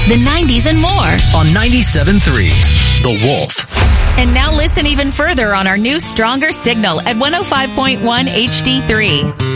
the 90s, and more. On 97.3, The Wolf. And now listen even further on our new Stronger signal at 105.1 HD3.